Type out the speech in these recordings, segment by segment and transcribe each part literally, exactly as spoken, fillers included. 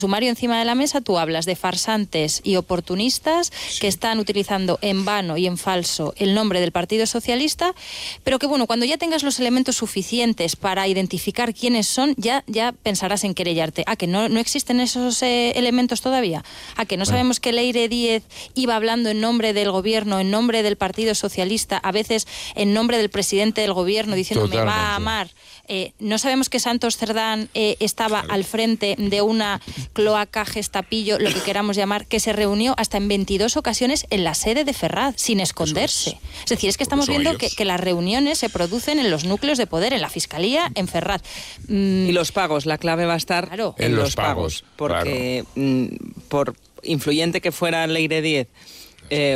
sumario encima de la mesa, tú hablas de farsantes y oportunistas sí. que están utilizando en vano y en falso el nombre del Partido Socialista, pero que bueno, cuando ya tengas los elementos suficientes para identificar quiénes son, ya, ya pensarás en querellarte. ¿A que no, no existen esos eh, elementos todavía? ¿A que no bueno. sabemos que Leire Díez iba hablando en nombre del gobierno, en nombre del Partido Socialista, a veces en nombre del presidente del gobierno, diciendo Totalmente. me va a amar? Eh, no sabemos que Santos Cerdán eh, estaba claro. al frente de una cloaca, gestapillo, lo que queramos llamar, que se reunió hasta en veintidós ocasiones en la sede de Ferraz, sin esconderse. Es. es decir, es que estamos viendo que, que las reuniones se producen en los núcleos de poder, en la Fiscalía, en Ferraz. Mm. Y los pagos, la clave va a estar claro. en, en los, los pagos, pagos porque claro. mm, por influyente que fuera Leire Díez, eh,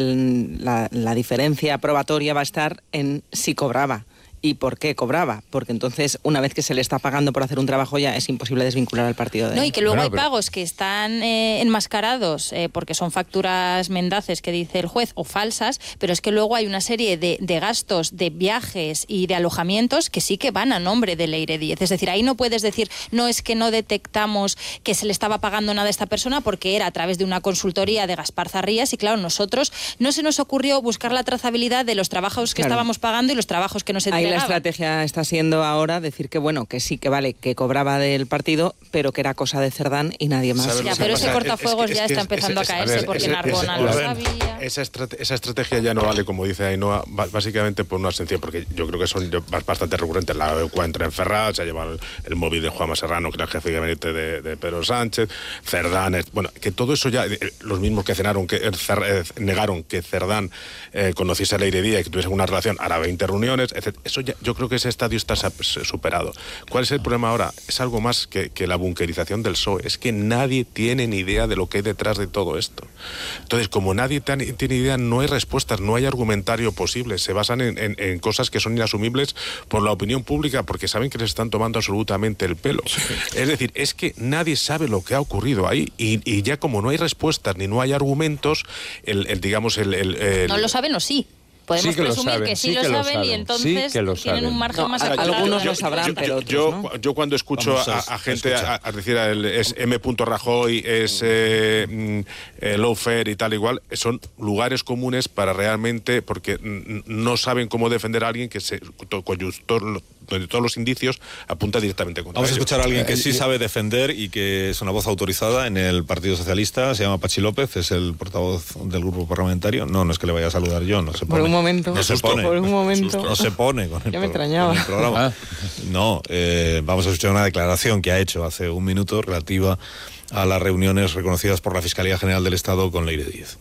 la, la diferencia probatoria va a estar en si cobraba. ¿Y por qué cobraba? Porque entonces, una vez que se le está pagando por hacer un trabajo, ya es imposible desvincular al partido de él. No, y que luego bueno, hay pero... pagos que están eh, enmascarados eh, porque son facturas mendaces que dice el juez o falsas, pero es que luego hay una serie de, de gastos de viajes y de alojamientos que sí que van a nombre de Leire Díez. Es decir, ahí no puedes decir, no es que no detectamos que se le estaba pagando nada a esta persona porque era a través de una consultoría de Gaspar Zarrías y claro, nosotros no se nos ocurrió buscar la trazabilidad de los trabajos que claro. estábamos pagando y los trabajos que nos entregaban. La estrategia está siendo ahora decir que bueno, que sí, que vale, que cobraba del partido, pero que era cosa de Cerdán y nadie más. Ya, pero ese cortafuegos es que, es ya que está empezando es, es, a caerse a ver, porque ese, Narbona ese, lo sabía. Esa, estrate, esa estrategia ya no vale, como dice Ainhoa, básicamente por una excepción, porque yo creo que son bastante recurrentes. La encuentra en Ferraz, se ha llevado el, el móvil de Juanma Serrano, que era el jefe de gabinete de, de Pedro Sánchez, Cerdán, es, bueno, que todo eso ya, los mismos que cenaron, que cer, eh, negaron que Cerdán eh, conociese a Leire Díez y que tuviese una relación, hará veinte reuniones, etcétera. Eso ya, yo creo que ese estadio está superado. ¿Cuál es el problema ahora? Es algo más que, que la bunkerización del P S O E. Es que nadie tiene ni idea de lo que hay detrás de todo esto. Entonces, como nadie tiene idea, no hay respuestas, no hay argumentario posible. Se basan en, en, en cosas que son inasumibles por la opinión pública porque saben que les están tomando absolutamente el pelo. Sí. Es decir, es que nadie sabe lo que ha ocurrido ahí y, y ya como no hay respuestas ni no hay argumentos, el, el digamos, el, el, el... No lo saben o sí. Podemos sí que presumir saben, que sí, sí lo, que saben, lo saben y entonces sí que tienen un margen no, más acotado. Algunos lo sabrán, yo, pero yo, otros, ¿no? yo, yo cuando escucho a, a gente a, a decir a él, es M. Rajoy, es eh, eh, lawfare y tal igual, son lugares comunes para realmente, porque no saben cómo defender a alguien que se cuyo donde todos los indicios apuntan directamente contra Vamos ellos. a escuchar a alguien que sí sabe defender y que es una voz autorizada en el Partido Socialista, se llama Pachi López, es el portavoz del grupo parlamentario. No, no es que le vaya a saludar yo, no se pone. Por un momento, no se pone, por un momento. No se pone con el, ya me extrañaba. Con el programa. No, eh, vamos a escuchar una declaración que ha hecho hace un minuto relativa a las reuniones reconocidas por la Fiscalía General del Estado con Leire Díez.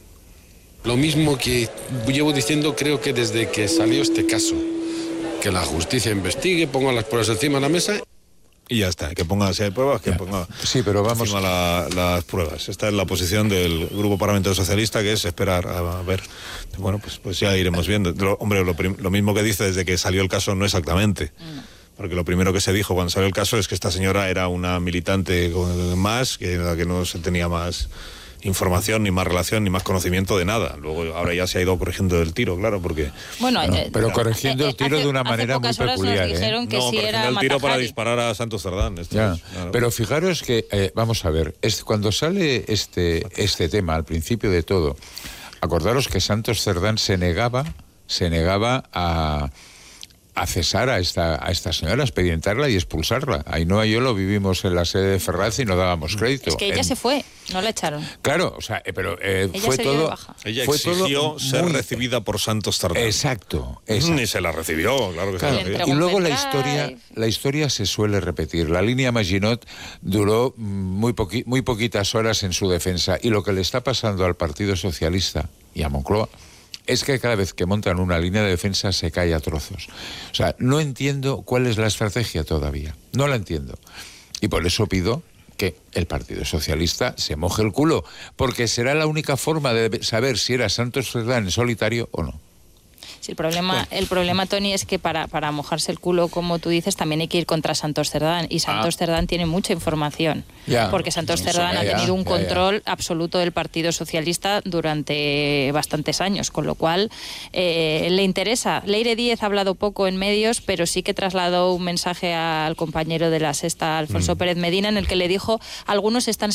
Lo mismo que llevo diciendo creo que desde que salió este caso. Que la justicia investigue, ponga las pruebas encima de la mesa. Y ya está, que ponga, si hay pruebas, que ya. ponga sí, pero vamos encima la, las pruebas. Esta es la posición del Grupo Parlamentario Socialista, que es esperar a, a ver. Bueno, pues, pues ya iremos viendo. Lo, hombre, lo, prim, lo mismo que dice desde que salió el caso no exactamente. Mm. Porque lo primero que se dijo cuando salió el caso es que esta señora era una militante más, que, que no se tenía más información, ni más relación, ni más conocimiento de nada. Luego, ahora ya se ha ido corrigiendo el tiro, claro, porque... Bueno, no, eh, pero corrigiendo eh, el tiro hace, de una manera muy peculiar, nos dijeron ¿eh? que no, si corrigiendo era el tiro Matajari. para disparar a Santos Cerdán. Esto ya, es, claro. Pero fijaros que, eh, vamos a ver, es, cuando sale este, este tema, al principio de todo, acordaros que Santos Cerdán se negaba, se negaba a... a cesar a esta, a esta señora, a expedientarla y expulsarla. Ainhoa y yo lo vivimos en la sede de Ferraz y no dábamos crédito. Es que ella en... se fue, no la echaron. Claro, o sea, pero eh, ella fue se todo... Ella fue exigió todo ser muy... recibida por Santos Cerdán. Exacto, exacto. Ni se la recibió, claro que claro. se la Y luego la historia, la historia se suele repetir. La línea Maginot duró muy, poqui, muy poquitas horas en su defensa y lo que le está pasando al Partido Socialista y a Moncloa es que cada vez que montan una línea de defensa se cae a trozos. O sea, no entiendo cuál es la estrategia todavía. No la entiendo. Y por eso pido que el Partido Socialista se moje el culo, porque será la única forma de saber si era Santos Cerdán en solitario o no. Sí, el problema, bueno. el problema, Toni, es que para, para mojarse el culo, como tú dices, también hay que ir contra Santos Cerdán. Y Santos ah. Cerdán tiene mucha información. Ya. Porque Santos Cerdán ya, ha tenido un ya, control ya. absoluto del Partido Socialista durante bastantes años, con lo cual eh, le interesa. Leire Díez ha hablado poco en medios, pero sí que trasladó un mensaje al compañero de La Sexta, Alfonso mm. Pérez Medina, en el que le dijo: algunos están